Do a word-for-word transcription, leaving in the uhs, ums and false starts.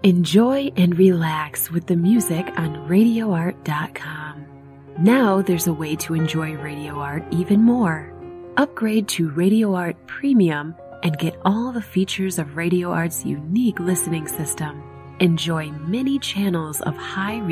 Enjoy and relax with the music on radio art dot com. Now there's a way to enjoy Radio Art even more. Upgrade to Radio Art Premium and get all the features of Radio Art's unique listening system. Enjoy many channels of high